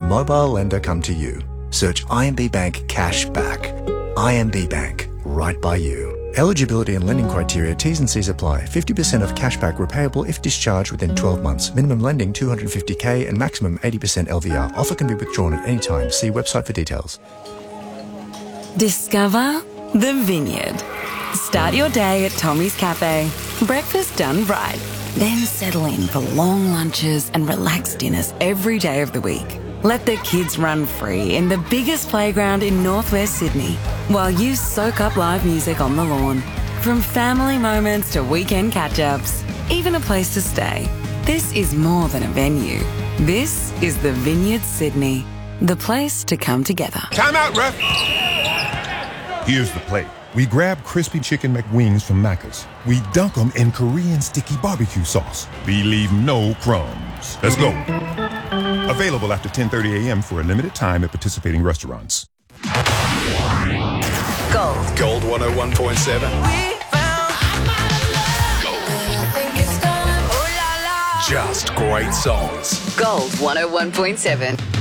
mobile lender come to you. Search IMB Bank Cash Back. IMB Bank, right by you. Eligibility and lending criteria, T's and C's apply. 50% of cashback repayable if discharged within 12 months. Minimum lending $250K and maximum 80% LVR. Offer can be withdrawn at any time. See website for details. Discover the Vineyard. Start your day at Tommy's Cafe. Breakfast done right. Then settle in for long lunches and relaxed dinners every day of the week. Let the kids run free in the biggest playground in northwest Sydney while you soak up live music on the lawn. From family moments to weekend catch-ups, even a place to stay. This is more than a venue. This is the Vineyard Sydney, the place to come together. Time out, ref! Here's the play. We grab crispy chicken McWings from Macca's. We dunk them in Korean sticky barbecue sauce. We leave no crumbs. Let's go. Available after 10:30 a.m. for a limited time at participating restaurants. Gold. Gold 101.7. Just great songs. Gold 101.7.